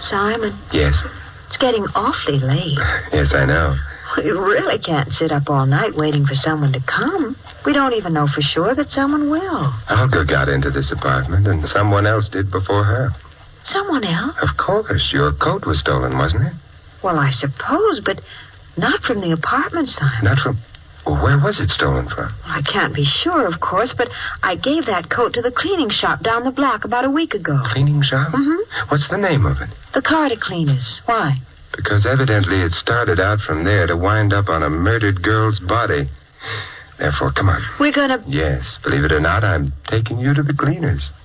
Simon. Yes? It's getting awfully late. Yes, I know. We really can't sit up all night waiting for someone to come. We don't even know for sure that someone will. Olga got into this apartment, and someone else did before her. Someone else? Of course. Your coat was stolen, wasn't it? Well, I suppose, but not from the apartment, Simon. Not from... Well, where was it stolen from? I can't be sure, of course, but I gave that coat to the cleaning shop down the block about a week ago. Cleaning shop? Mm-hmm. What's the name of it? The Carter Cleaners. Why? Because evidently it started out from there to wind up on a murdered girl's body. Therefore, come on. We're gonna... Yes, believe it or not, I'm taking you to the cleaners.